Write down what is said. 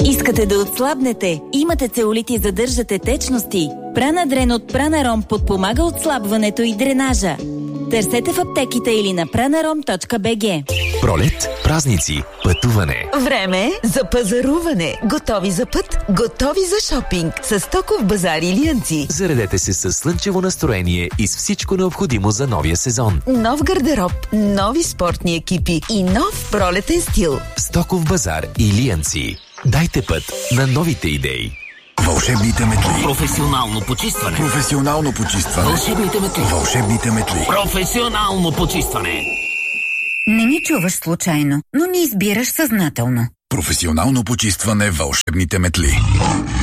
Искате да отслабнете? Имате целулит и задържате течности? Пранадрен от Пранаром подпомага отслабването и дренажа. Търсете в аптеките или на pranarom.bg. Пролет, празници, пътуване. Време за пазаруване. Готови за път, готови за шопинг. С Стоков базар Илиянци. Заредете се с слънчево настроение и с всичко необходимо за новия сезон. Нов гардероб, нови спортни екипи и нов пролетен стил. Стоков базар Илиянци. Дайте път на новите идеи. Вълшебните метли. Професионално почистване. Професионално почистване. Вълшебните метли. Вълшебните метли. Професионално почистване. Не ни чуваш случайно, но ни избираш съзнателно. Професионално почистване. Вълшебните метли.